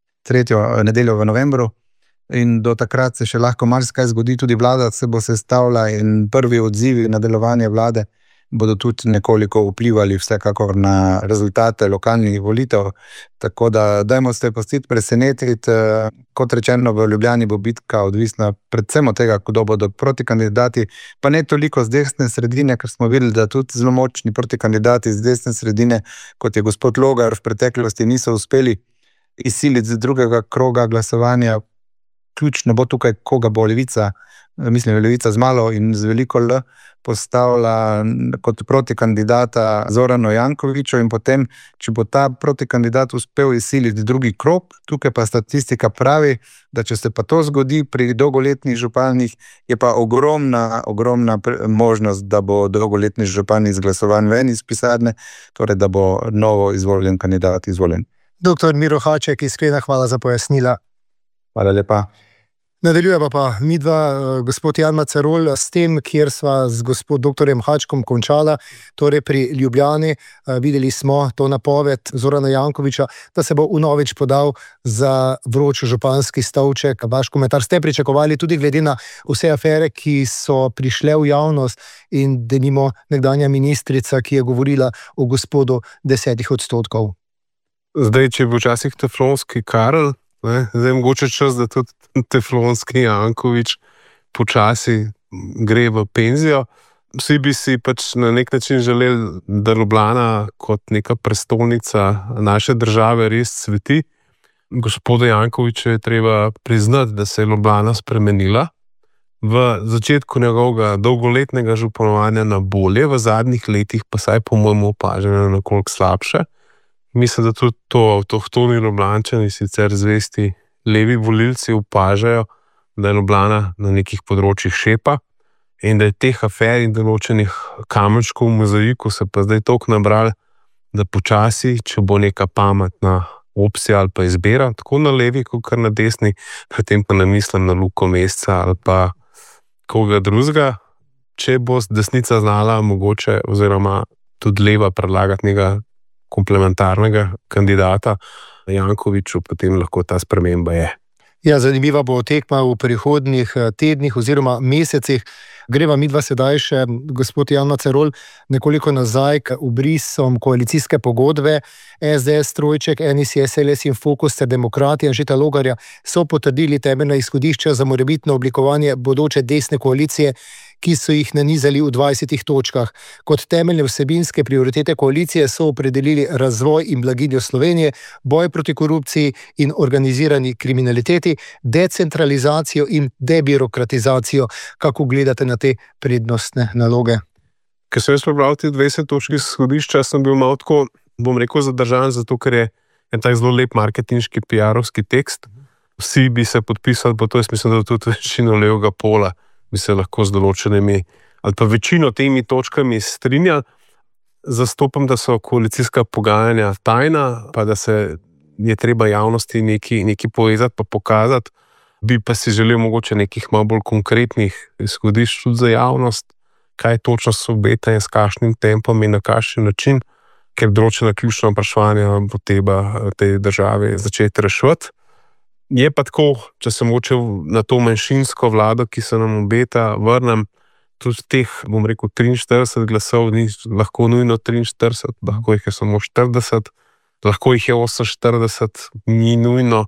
3. nedeljo v novembru, in do takrat se še lahko marsikaj zgodi, tudi vlada se bo sestavila in prvi odzivi na delovanje vlade bodo tudi nekoliko vplivali vsekakor na rezultate lokalnih volitev. Tako da dajmo se pustiti presenetiti. Kot rečeno, v Ljubljani bo bitka odvisna predvsem od tega, kdo bodo protikandidati, pa ne toliko z desne sredine, ker smo videli, da tudi zelo močni protikandidati z desne sredine, kot je gospod Logar, v preteklosti niso uspeli izsiliti z drugega kroga glasovanja. Ključno bo tukaj, koga bo Levica, mislim, Levica z malo in z veliko L postavila kot protikandidata Zorano Jankoviću, in potem, če bo ta protikandidat uspel izsiliti drugi krog, tukaj pa statistika pravi, da če se pa to zgodi pri dolgoletnih županih, je pa ogromna možnost, da bo dolgoletni župan izglasovan ven iz pisarne, torej da bo novo izvoljen kandidat izvoljen. Dr. Miro Haček, iskrena hvala za pojasnila. Hvala lepa. Nadaljujeva pa midva, gospod Jan Macerol, s tem, kjer sva z gospod dr. Hačkom končala, torej pri Ljubljani. Videli smo to napoved Zorana Jankovića, da se bo vnovič podal za vroč županski stolček. Vaš komentar ste pričakovali tudi glede na vse afere, ki so prišle v javnost, in denimo nekdanja ministrica, ki je govorila o gospodu 10%. Zdaj, če bo včasih teflonski Karel, zdaj je mogoče čas, da tudi teflonski Janković počasi gre v penzijo. Vsi bi si pač na nek način želeli, da Ljubljana kot neka prestolnica naše države res cveti. Gospoda Jankovića je treba priznati, da se je Ljubljana spremenila. V začetku njegovega dolgoletnega županovanja na bolje, v zadnjih letih pa saj po mojem opaženo nekoliko slabše. Mislim, da tudi to avtohtoni Ljubljančani, sicer zvesti levi volilci, opažajo, da je Ljubljana na nekih področjih šepa in da je teh afer in določenih kamenčkov v mozaiku se pa zdaj toliko nabrali, da počasi, če bo neka pametna opcija ali pa izbira, tako na levi, kot na desni, pri tem pa ne mislim na Luko Mesca ali pa koga drugega, če bo desnica znala mogoče oziroma tudi leva predlagati nekega komplementarnega kandidata Jankoviću, potem lahko ta sprememba je. Ja, zanimiva bo tekma v prihodnjih tednih oziroma mesecih. Greva midva sedaj še, gospod Jan Macerol, nekoliko nazaj k ubrisom koalicijske pogodbe. SDS, Trojček, NSi, SLS in Fokus ter Demokrati Anžeta Logarja so potrdili temeljna izhodišča za morebitno oblikovanje bodoče desne koalicije, ki so jih nanizali v 20 točkah. Kot temeljne vsebinske prioritete koalicije so opredelili razvoj in blaginjo Slovenije, boj proti korupciji in organizirani kriminaliteti, decentralizacijo in debirokratizacijo. Kako gledate na te prednostne naloge? Ker sem jaz prebral te 20 točk izhodišča, sem bil malo tako, bom rekel, zadržan, zato ker je en tak zelo lep marketinški PR-ovski tekst. Vsi bi se podpisali po to, jaz mislim, da tudi večino levega pola bi se lahko z določenimi ali pa večino temi točkami strinjali. Zastopam, da so koalicijska pogajanja tajna, pa da se je treba javnosti nekaj povezati pa pokazati. Bi pa si želel mogoče nekih malo bolj konkretnih izhodišč tudi za javnost, kaj točno se obeta in s kakšnim tempom in na kakšen način, ker določena ključna vprašanja bo treba tej državi začeti reševati. Je pa tako, če se mogoče na to manjšinsko vlado, ki se nam obeta, vrnem, tudi teh, bom rekel, 43 glasov, ni lahko nujno 43, lahko jih je samo 40, lahko jih je 48, ni nujno.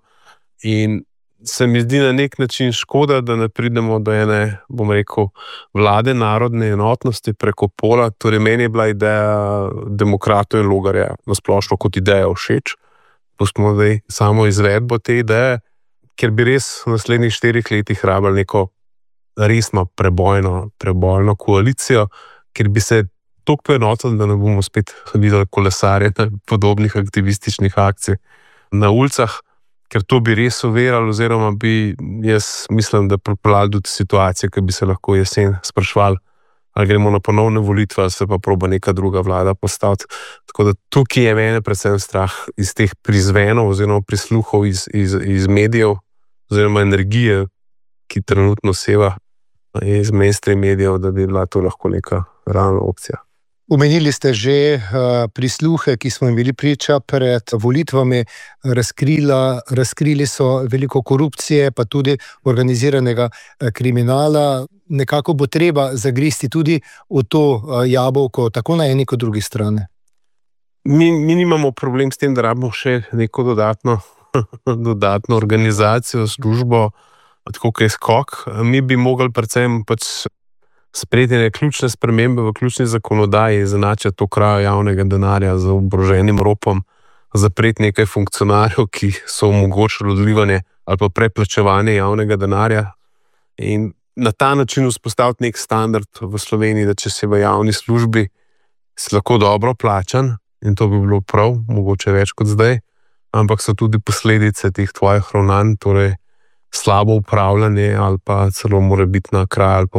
In se mi zdi na nek način škoda, da ne pridemo do ene, bom rekel, vlade narodne enotnosti preko pola. Torej, meni je bila ideja Demokratov in Logarja nasplošno kot ideja všeč. Pustimo zdaj samo izvedbo te ideje, ker bi res v naslednjih 4 letih rabili neko resno prebojno koalicijo, ker bi se toliko poenotili, da ne bomo spet videli kolesarje na podobnih aktivističnih akcijah na ulicah, ker to bi res overali, oziroma bi, jaz mislim, da pripeljali do situacije, ki bi se lahko jesen sprašvali, ali gremo na ponovne volitve, ali se pa proba neka druga vlada postaviti. Tako da tukaj je mene predvsem strah iz teh prizvenov oziroma prisluhov iz medijev oziroma energije, ki trenutno seva iz mainstream medijev, da bi bila to lahko neka realna opcija. Omenili ste že prisluhe, ki smo jim bili priča pred volitvami, razkrili so veliko korupcije, pa tudi organiziranega kriminala. Nekako bo treba zagristi tudi v to jabolko, tako na eni kot drugi strani. Mi nimamo problem s tem, da rabimo še neko dodatno organizacijo, službo, tako kot je skok. Mi bi mogli predvsem sprejeti neke ključne spremembe v ključni zakonodaji, izenačiti to krajo javnega denarja z oboroženim ropom, zapreti nekaj funkcionarjev, ki so omogočili odlivanje ali pa preplačevanje javnega denarja, in na ta način vzpostaviti nek standard v Sloveniji, da če si v javni službi, si lahko dobro plačan, in to bi bilo prav, mogoče več kot zdaj, ampak so tudi posledice teh tvojih ravnanj, torej slabo upravljanje ali pa celo morebitna kraj ali pa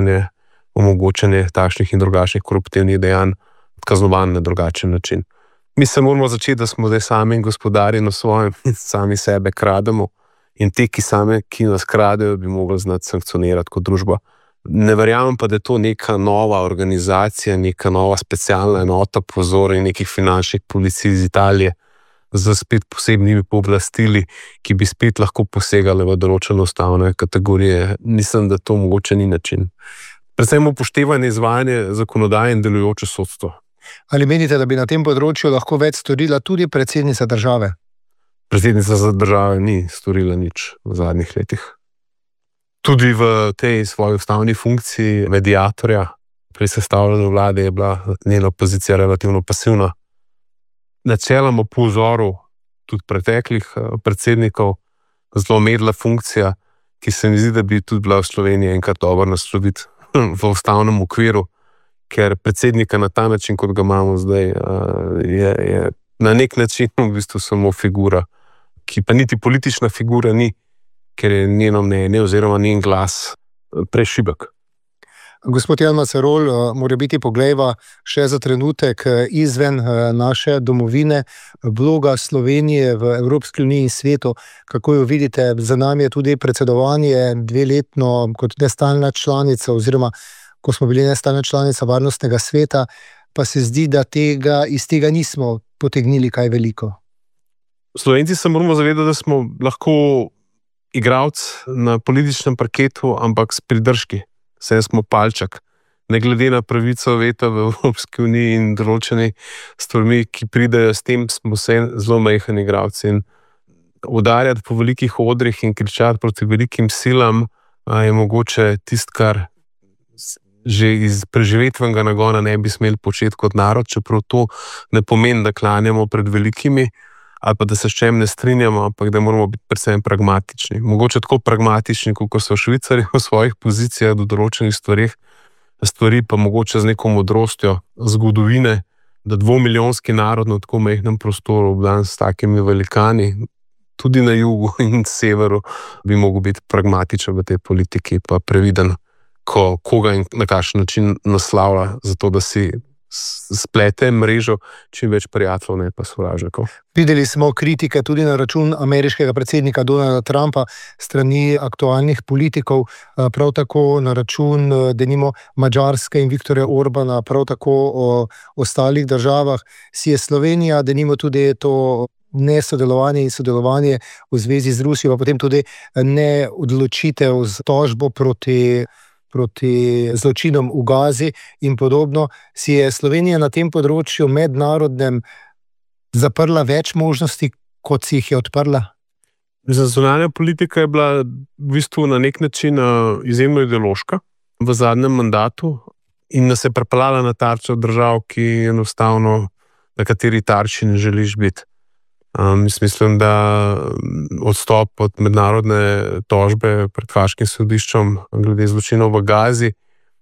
omogočanje takšnih in drugačnih koruptivnih dejanj kaznovan na drugačen način. Mi se moramo začeti, da smo zdaj sami gospodari na svojem in sami sebe krademo, in te, ki nas kradejo, bi mogli znati sankcionirati kot družba. Ne verjamem pa, da je to neka nova organizacija, neka nova specialna enota po vzoru nekih finančnih policij iz Italije z spet posebnimi pooblastili, ki bi spet lahko posegali v določene ustavne kategorije. Mislim, da to mogoče ni način. Predvsem upoštevanje izvajanje zakonodaje in delujoče sodstvo. Ali menite, da bi na tem področju lahko več storila tudi predsednica države? Predsednica države ni storila nič v zadnjih letih. Tudi v tej svoji ustavni funkciji mediatorja pri sestavljanju vlade je bila njena pozicija relativno pasivna. Načeloma po vzoru tudi preteklih predsednikov zelo medla funkcija, ki se mi zdi, da bi tudi bila v Sloveniji enkrat dobro nasloviti v ustavnem okviru, ker predsednika na ta način, kot ga imamo zdaj, je na nek način v bistvu samo figura, ki pa niti politična figura ni, ker je njeno mnenje oziroma njen glas prešibek. Gospod Jan Macerol, morebiti poglejva še za trenutek izven naše domovine, vloga Slovenije v Evropski uniji in svetu. Kako jo vidite? Za nami je tudi predsedovanje dveletno kot nestalna članica, oziroma ko smo bili nestalna članica Varnostnega sveta, pa se zdi, da iz tega nismo potegnili kaj veliko. Slovenci se moramo zavedati, da smo lahko igralci na političnem parketu, ampak s pridržki. Vse smo palček. Ne glede na pravico veta v Evropski uniji in določeni stvarmi, ki pridejo s tem, smo vse zelo majhni igralci. In udarjati po velikih odrih in kričati proti velikim silam je mogoče tisto, kar že iz preživetvenega nagona ne bi smeli početi kot narod, čeprav to ne pomeni, da klanjamo pred velikimi ali pa da se s čem ne strinjamo, ampak da moramo biti predvsem pragmatični. Mogoče tako pragmatični, kot so Švicarji v svojih pozicijah do določenih stvari pa mogoče z neko modrostjo zgodovine, da 2-milijonski narod na tako majhnem prostoru obdan s takimi velikani, tudi na jugu in severu, bi mogel biti pragmatičen v tej politiki, pa previden, koga in na kakšen način naslavlja, zato da si splete mrežo čim več prijateljev, ne pa sovražnikov. Videli smo kritike tudi na račun ameriškega predsednika Donalda Trumpa strani aktualnih politikov, prav tako na račun denimo Madžarske in Viktorja Orbana, prav tako o ostalih državah. Si je Slovenija denimo tudi to nesodelovanje in sodelovanje v zvezi z Rusijo, pa potem tudi neodločitev z tožbo proti zločinom v Gazi in podobno, si je Slovenija na tem področju mednarodnem zaprla več možnosti, kot si jih je odprla? Zunanja politika je bila v bistvu na nek način izjemno ideološka v zadnjem mandatu in nas je pripeljala na tarčo držav, ki enostavno na kateri tarči ne želiš biti. Mislim, da odstop od mednarodne tožbe pred Haškim sodiščem glede zločinov v Gazi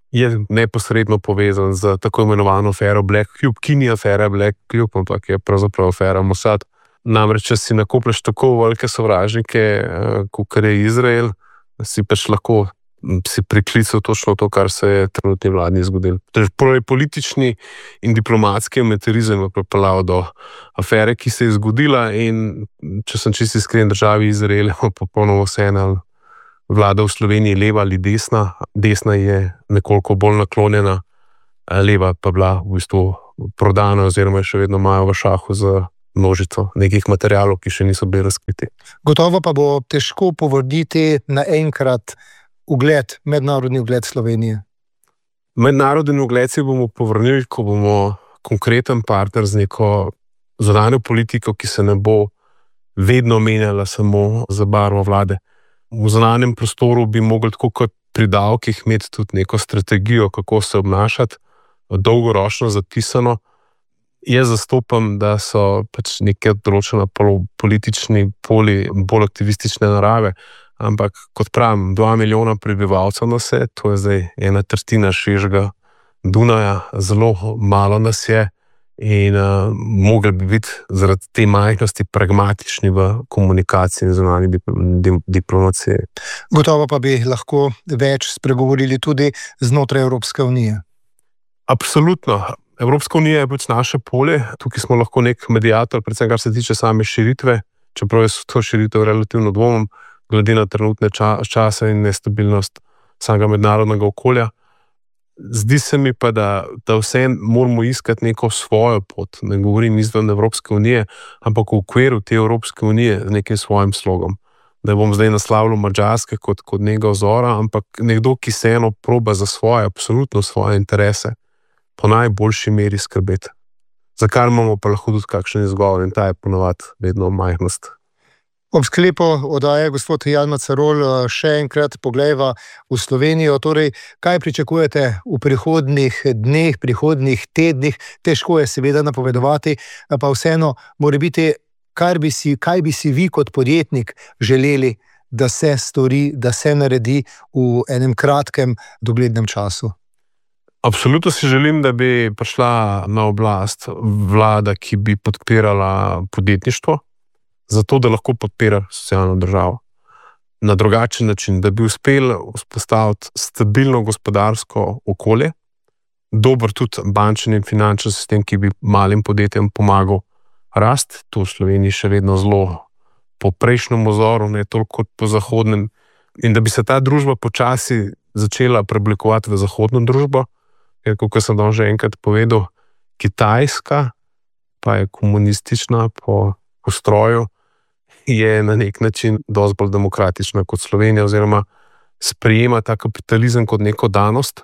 je neposredno povezan z tako imenovano afero Black Cube, ki ni afera Black Cube, ampak je pravzaprav afera Mossad. Namreč, če si nakoplješ tako velike sovražnike, kot je Izrael, si pač lahko si priklical točno to, kar se je trenutni vladi zgodilo. Torej, politični in diplomatski amaterizem je pripeljal do afere, ki se je zgodila, in če sem čisto iskren, državi Izrael je popolnoma vseeno, ali vlada v Sloveniji leva ali desna. Desna je nekoliko bolj naklonjena, leva pa bila v bistvu prodana oziroma še vedno imajo v šahu z množico nekih materialov, ki še niso bili razkriti. Gotovo pa bo težko povrniti naenkrat mednarodni ugled Slovenije. Mednarodni ugled si bomo povrnili, ko bomo konkreten partner z neko zunanjo politiko, ki se ne bo vedno menjala samo za barvo vlade. V zunanjem prostoru bi mogli tako kot pri davkih imeti tudi neko strategijo, kako se obnašati, dolgoročno zapisano. Jaz zastopam, da so pač neke določena politični poli bolj aktivistične narave, ampak kot pravim, 2 milijona prebivalcev nas je, to je zdaj 1/3 širšega Dunaja, zelo malo nas je in mogli bi biti zaradi te majhnosti pragmatični v komunikaciji in zunanji diplomaciji. Gotovo pa bi lahko več spregovorili tudi znotraj Evropske unije. Absolutno. Evropska unija je pač naše polje, tukaj smo lahko nek mediator, predvsem kar se tiče same širitve, čeprav je to širitev relativno dvomim, glede na trenutne čase in nestabilnost samega mednarodnega okolja. Zdi se mi pa, da vse moramo iskati neko svojo pot, ne govorim izven Evropske unije, ampak v okviru te Evropske unije z nekim svojim slogom. Da bom zdaj naslavljal Madžarske kot nekega vzora, ampak nekdo, ki se eno proba za absolutno svoje interese po najboljši meri skrbeti. Za kar imamo pa lahko tudi kakšen izgovor, in ta je ponovadi vedno majhnost. Ob sklepu oddaje gospod Jan Macarol še enkrat poglejva v Slovenijo. Torej, kaj pričakujete v prihodnjih dneh, prihodnjih tednih? Težko je seveda napovedovati, pa vseeno mora biti, kaj bi si vi kot podjetnik želeli, da se stori, da se naredi v enem kratkem doglednem času? Absolutno si želim, da bi prišla na oblast vlada, ki bi podpirala podjetništvo, zato da lahko podpira socialno državo. Na drugačen način, da bi uspeli vzpostaviti stabilno gospodarsko okolje, dober tudi bančni in finančni sistem, ki bi malim podjetjem pomagal rast. To v Sloveniji še vedno zelo po prejšnjem vzoru, ne toliko kot po zahodnem, in da bi se ta družba počasi začela preoblikovati v zahodno družbo, ker, kot sem danes že enkrat povedal, Kitajska pa je komunistična po ustroju, je na nek način dosti bolj demokratična kot Slovenija, oziroma sprejema ta kapitalizem kot neko danost,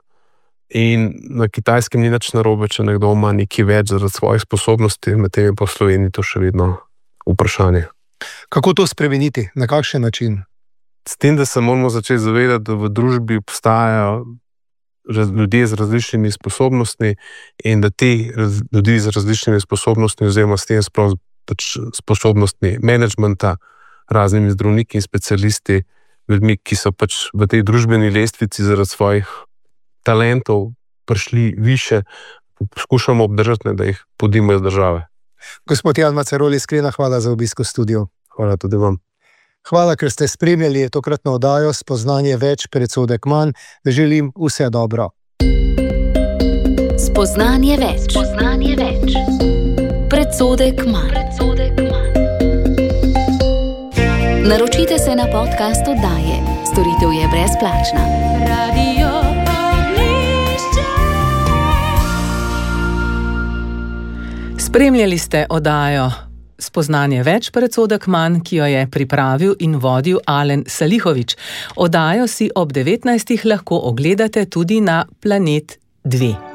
in na Kitajskem ni nič narobe, če nekdo ima nekaj več zaradi svojih sposobnosti, medtem je pa v Sloveniji to še vedno vprašanje. Kako to spremeniti? Na kakšen način? S tem, da se moramo začeti zavedati, da v družbi obstajajo ljudje z različnimi sposobnostmi in da ti ljudi z različnimi sposobnostmi oziroma s tem sposobnostmi menedžmenta, raznimi zdravniki in specialisti, ljudmi, ki so pač v tej družbeni lestvici zaradi svojih talentov prišli više, poskušamo obdržati, da jih podimo iz države. Gospod Jan Macarol, iskrena hvala za obisk v studiu. Hvala tudi vam. Hvala, ker ste spremljali tokratno oddajo Spoznanje več, predsodek manj. Želim vse dobro. Spoznanje več. Spoznanje več. Predsodek manj. Naročite se na podcast oddaje. Storitev je brezplačna. Radio Ognjišče. Spremljali ste oddajo Spoznanje več, predsodek manj, ki jo je pripravil in vodil Alen Salihović. Oddajo si ob 19. lahko ogledate tudi na Planet 2.